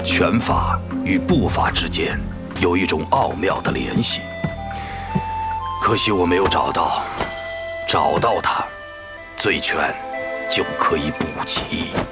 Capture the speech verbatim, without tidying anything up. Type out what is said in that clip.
拳法与步法之间有一种奥妙的联系，可惜我没有找到。找到它，醉拳就可以补齐。